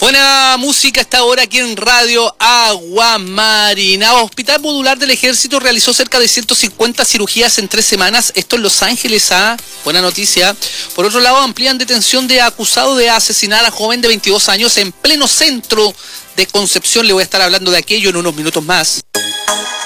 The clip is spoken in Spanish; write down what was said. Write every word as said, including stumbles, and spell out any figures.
Buena música hasta ahora aquí en Radio Agua Marina. Hospital Modular del Ejército realizó cerca de ciento cincuenta cirugías en tres semanas. Esto en Los Ángeles, ¿ah? Buena noticia. Por otro lado, amplían detención de acusado de asesinar a joven de veintidós años en pleno centro de Concepción. Le voy a estar hablando de aquello en unos minutos más.